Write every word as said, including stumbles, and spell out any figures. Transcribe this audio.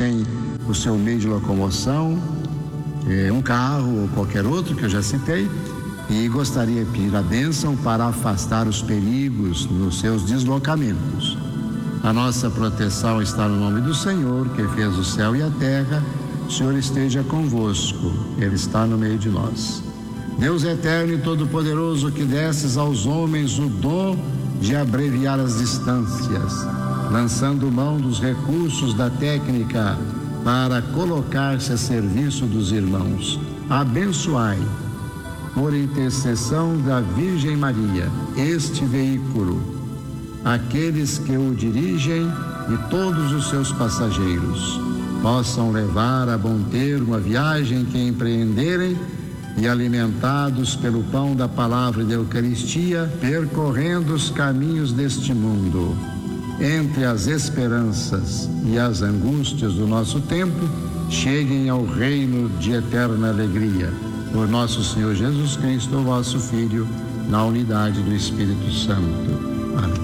tem o seu meio de locomoção, é, um carro ou qualquer outro que eu já citei, e gostaria de pedir a bênção para afastar os perigos nos seus deslocamentos. A nossa proteção está no nome do Senhor, que fez o céu e a terra. O Senhor esteja convosco, Ele está no meio de nós. Deus eterno e todo-poderoso, que desses aos homens o dom de abreviar as distâncias, lançando mão dos recursos da técnica para colocar-se a serviço dos irmãos, abençoai, por intercessão da Virgem Maria, este veículo, aqueles que o dirigem e todos os seus passageiros possam levar a bom termo a viagem que empreenderem e, alimentados pelo pão da palavra da Eucaristia, percorrendo os caminhos deste mundo, entre as esperanças e as angústias do nosso tempo, cheguem ao reino de eterna alegria. Por nosso Senhor Jesus Cristo, vosso Filho, na unidade do Espírito Santo. Amém.